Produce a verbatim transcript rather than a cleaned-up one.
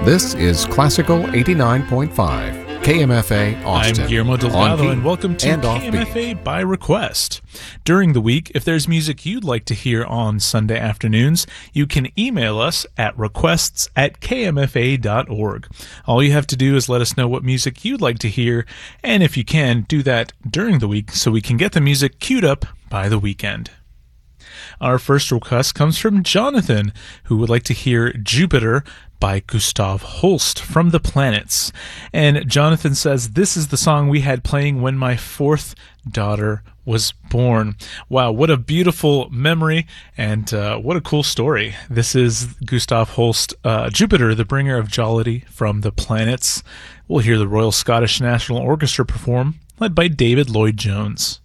This is Classical eighty-nine point five, K M F A Austin. I'm Guillermo Delgado, and welcome to and K M F A by Request. During the week, if there's music you'd like to hear on Sunday afternoons, you can email us at requests at k m f a dot org. All you have to do is let us know what music you'd like to hear, and if you can, do that during the week so we can get the music queued up by the weekend. Our first request comes from Jonathan, who would like to hear Jupiter by Gustav Holst from The Planets. And Jonathan says, this is the song we had playing when my fourth daughter was born. Wow, what a beautiful memory, and uh, what a cool story. This is Gustav Holst, uh, Jupiter, the bringer of jollity from The Planets. We'll hear the Royal Scottish National Orchestra perform, led by David Lloyd-Jones.